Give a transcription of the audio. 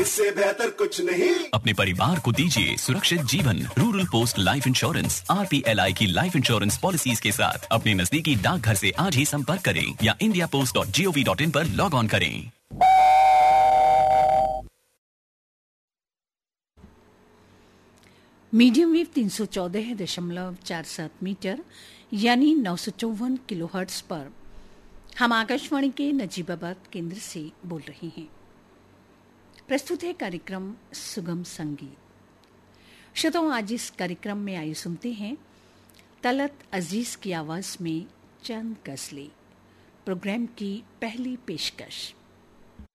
इससे बेहतर कुछ नहीं। अपने परिवार को दीजिए सुरक्षित जीवन। Rural post life insurance RPLI की लाइफ इंश्योरेंस पॉलिसीज के साथ अपने नजदीकी डाकघर से आज ही संपर्क करें या indiapost.gov.in पर लॉग ऑन करें। मीडियम वेव 314.47 मीटर यानी 954 किलोहर्ट्ज पर हम आकाशवाणी के नजीबाबाद केंद्र से बोल रहे हैं। प्रस्तुत है कार्यक्रम सुगम संगीत। श्रोताओं, आज इस कार्यक्रम में आइए सुनते हैं तलत अजीज की आवाज में चंद गजलें। प्रोग्राम की पहली पेशकश।